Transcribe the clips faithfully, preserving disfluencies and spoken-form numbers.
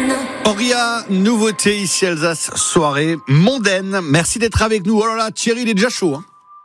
Auria, nouveauté ici Alsace, soirée mondaine. Merci d'être avec nous. Oh là là, Thierry, il est déjà chaud. Hein.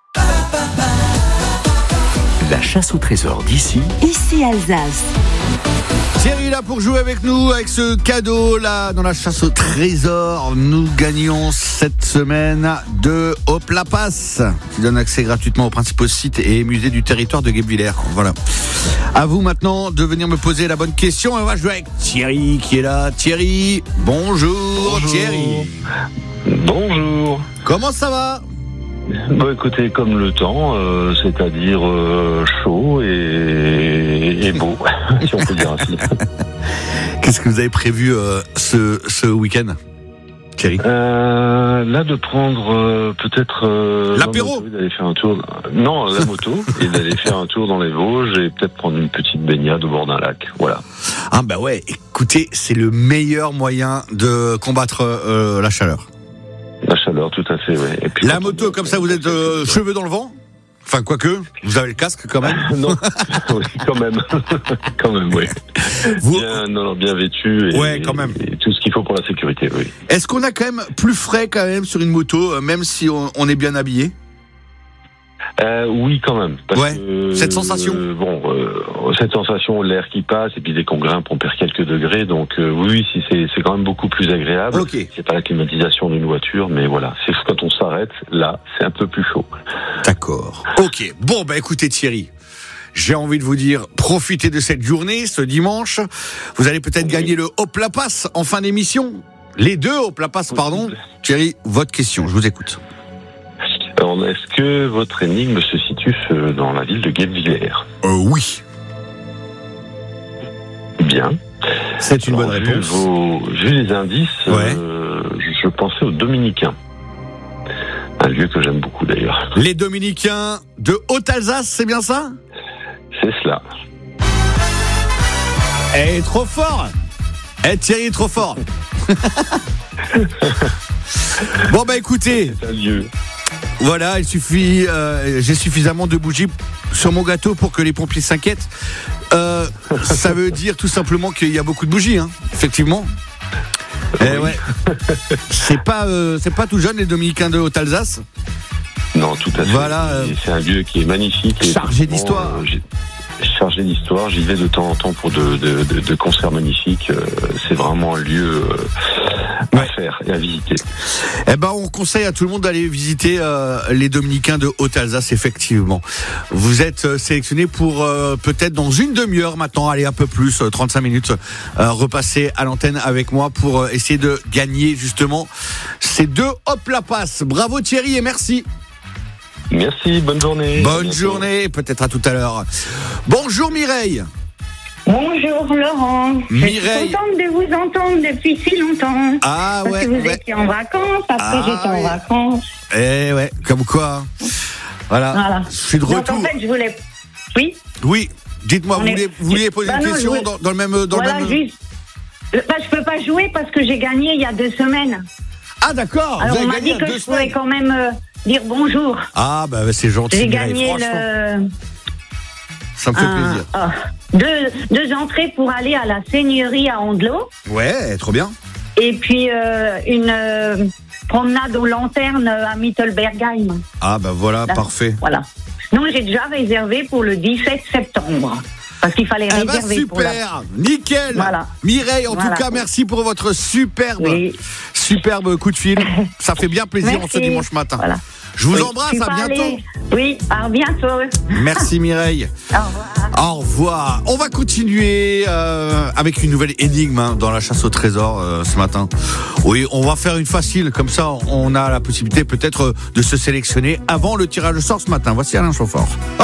La chasse au trésor d'ici. Ici Alsace. Thierry est là pour jouer avec nous, avec ce cadeau là dans la chasse au trésor. Nous gagnons cette semaine de Hop la Passe, qui donne accès gratuitement aux principaux sites et musées du territoire de Guebwiller. Voilà. À vous maintenant de venir me poser la bonne question. Et on va jouer avec Thierry qui est là. Thierry, bonjour, bonjour. Thierry. Bonjour. Comment ça va ? Bon, écoutez, comme le temps, euh, c'est-à-dire euh, chaud et, et beau, si on peut dire ainsi. Qu'est-ce que vous avez prévu euh, ce, ce week-end, Thierry ? euh, Là, de prendre euh, peut-être... Euh, L'apéro moto, d'aller faire un tour... Non, la moto, et d'aller faire un tour dans les Vosges et peut-être prendre une petite baignade au bord d'un lac, voilà. Ah bah ouais, écoutez, c'est le meilleur moyen de combattre euh, la chaleur. La chaleur, tout à fait, oui. Et puis, la moto, comme ça, vous êtes euh, cheveux dans le vent ? Enfin, quoique, vous avez le casque quand même. Non, oui, quand même. quand même, oui. Vous... Bien, non, non, bien vêtu et, ouais, quand même. Et tout ce qu'il faut pour la sécurité, oui. Est-ce qu'on a quand même plus frais quand même sur une moto, même si on, on est bien habillé ? Euh, oui, quand même. Parce ouais. que, cette sensation. Euh, bon, euh, cette sensation, l'air qui passe, et puis dès qu'on grimpe, on perd quelques degrés. Donc euh, oui, si c'est, c'est quand même beaucoup plus agréable. Okay. C'est pas la climatisation d'une voiture, mais voilà, c'est quand on s'arrête, là, c'est un peu plus chaud. D'accord. Ok. Bon, bah écoutez Thierry, j'ai envie de vous dire, profitez de cette journée, ce dimanche. Vous allez peut-être oui. gagner le Hop la Passe en fin d'émission. Les deux Hop la Passe, pardon. Thierry, votre question, je vous écoute. Alors, est-ce que votre énigme se situe dans la ville de Guebwiller ? Euh, oui. Bien. C'est une Alors, bonne réponse. Vu, vos, vu les indices, ouais. euh, je pensais aux Dominicains. Un lieu que j'aime beaucoup d'ailleurs. Les Dominicains de Haute-Alsace, c'est bien ça ? C'est cela. Eh, trop fort ! Eh, Thierry est trop fort. Bon, bah écoutez. C'est un lieu. Voilà, il suffit, euh, j'ai suffisamment de bougies sur mon gâteau pour que les pompiers s'inquiètent. Euh, ça veut dire tout simplement qu'il y a beaucoup de bougies, hein, effectivement. Oui. Eh ouais. C'est pas, euh, c'est pas tout jeune les Dominicains de Haute-Alsace. Non, tout à fait. Voilà. Euh, c'est un lieu qui est magnifique. Chargé d'histoire. Euh, chargé d'histoire. J'y vais de temps en temps pour de, de, de, de concerts magnifiques. Euh, c'est vraiment un lieu euh, à ouais. faire et à visiter. Eh ben, on conseille à tout le monde d'aller visiter euh, les Dominicains de Haute-Alsace, effectivement. Vous êtes euh, sélectionné pour euh, peut-être dans une demi-heure maintenant, allez un peu plus, euh, trente-cinq minutes, euh, repasser à l'antenne avec moi pour euh, essayer de gagner justement ces deux Hop la Passe. Bravo Thierry et merci. Merci, bonne journée. Bonne journée, peut-être à tout à l'heure. Bonjour Mireille. Bonjour Laurent. Mireille. Je suis contente de vous entendre depuis si longtemps. Ah parce ouais. que vous ouais. étiez en vacances, après ah, j'étais ouais. en vacances. Eh ouais, comme quoi. Voilà. voilà. Je suis de retour. Donc en fait, je voulais. Oui. Oui. Dites-moi, vous, est... voulez, vous vouliez poser bah une non, question voulais... dans, dans le même, dans voilà, le même. Juste... Bah, je peux pas jouer parce que j'ai gagné il y a deux semaines. Ah d'accord. Alors on m'a dit que je pouvais quand même euh, dire bonjour. Ah bah c'est gentil. J'ai gagné le. Ça me fait un, plaisir. Oh, deux, deux entrées pour aller à la seigneurie à Ondelot. Ouais, trop bien. Et puis euh, une euh, promenade aux lanternes à Mittelbergheim. Ah bah voilà, Là, parfait. Voilà. Non, j'ai déjà réservé pour le dix-sept septembre. Parce qu'il fallait eh réserver. Bah super, pour la... nickel. Voilà. Mireille, en voilà. tout cas, merci pour votre superbe, oui. superbe coup de fil. Ça fait bien plaisir en ce dimanche matin. Voilà. Je vous oui, embrasse, à bientôt. Aller. Oui, à bientôt. Merci Mireille. Au revoir. Au revoir. On va continuer euh, avec une nouvelle énigme hein, dans la chasse au trésor euh, ce matin. Oui, on va faire une facile, comme ça on a la possibilité peut-être de se sélectionner avant le tirage au sort ce matin. Voici Alain Chauffeur.